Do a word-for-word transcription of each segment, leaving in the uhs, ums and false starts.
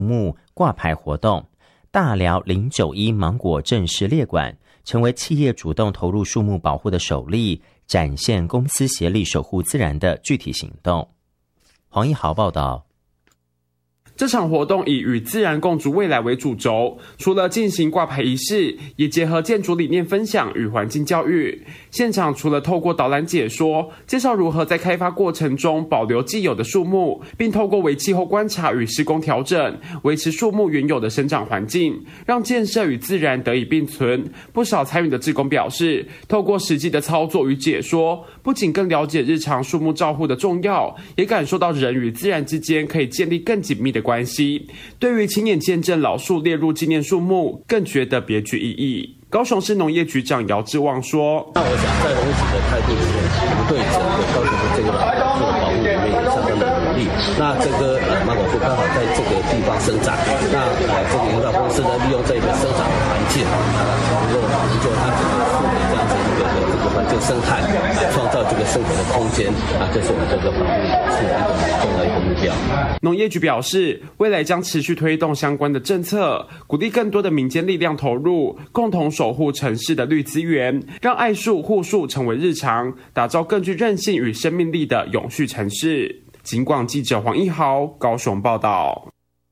木挂牌活动，大寮零九一芒果正式列管，成为企业主动投入树木保护的首例，展现公私协力守护自然的具体行动。黄一豪报道。 这场活动以与自然共筑未来为主轴，除了进行挂牌仪式，也结合建筑理念分享与环境教育。现场除了透过导览解说，介绍如何在开发过程中保留既有的树木，并透过为气候观察与施工调整，维持树木原有的生长环境，让建设与自然得以并存。不少参与的志工表示，透过实际的操作与解说，不仅更了解日常树木照护的重要，也感受到人与自然之间可以建立更紧密的关系。对于亲眼见证老树列入纪念树木，更觉得别具意义。高雄市农业局长姚志旺说：“ 那我想在农局的态度是，我们对整个高雄的这个老树的保护里面有相当的努力。那这个呃芒果树刚好在这个地方生长，那呃这个营造公司呢，利用这个生长的环境，啊，能够成就它整个树的这样子一个这个环境生态，啊，创造这个生活的空间，啊，这是我们这个保护树的一个很重要的一个目标。” 农业局表示，未来将持续推动相关的政策，鼓励更多的民间力量投入，共同守护城市的绿资源，让爱树护树成为日常，打造更具韧性与生命力的永续城市。警广记者黄一豪高雄报道。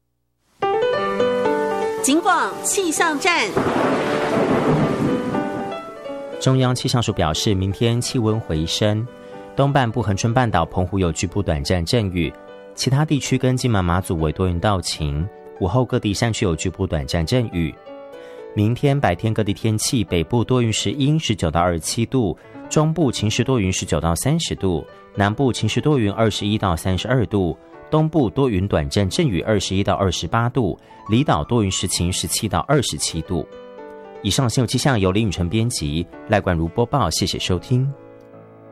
警广气象站。 中央气象署表示，明天气温回升，东半部恒春半岛、澎湖有局部短暂阵雨，其他地区跟金门、马祖为多云到晴，午后各地山区有局部短暂阵雨。明天白天各地天气，北部多云时阴十九到二十七度，中部晴时多云十九到三十度，南部晴时多云二十一到三十二度，东部多云短暂阵雨二十一到二十八度，离岛多云时晴十七到二十七度。以上新闻气象由林宇辰编辑，赖冠如播报，谢谢收听。